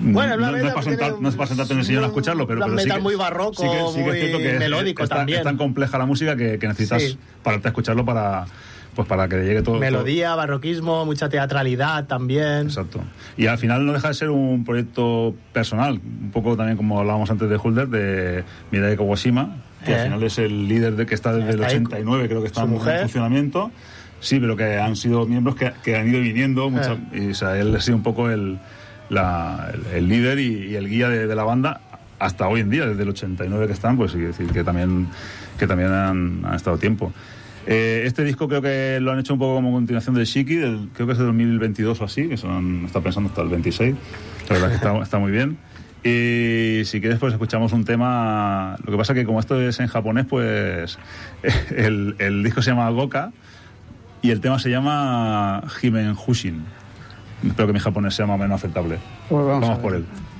Bueno, no es para sentarte en el sillón a escucharlo, pero metal sí que, muy barroco, sí que es cierto que melódico también. Es tan compleja la música que necesitas pararte a escucharlo para que le llegue todo. Melodía, barroquismo, mucha teatralidad también. Exacto. Y al final no deja de ser un proyecto personal, un poco también como hablábamos antes de Hulder, de Mirai Kawashima, que al final es el líder que está desde el 89, creo que está en funcionamiento. Sí, pero que han sido miembros que han ido y viniendo, y, o sea, él ha sido un poco el líder y el guía de la banda hasta hoy en día, desde el 89 que están, pues sí, decir que también han estado tiempo. Este disco creo que lo han hecho un poco como continuación del Shiki, creo que es de 2022 o así, que está pensando hasta el 26, la verdad es que está muy bien. Y si quieres pues escuchamos un tema, lo que pasa que como esto es en japonés, pues el disco se llama Goka y el tema se llama Himen Hushin. Espero que mi japonés sea más o menos aceptable. Pues vamos por él.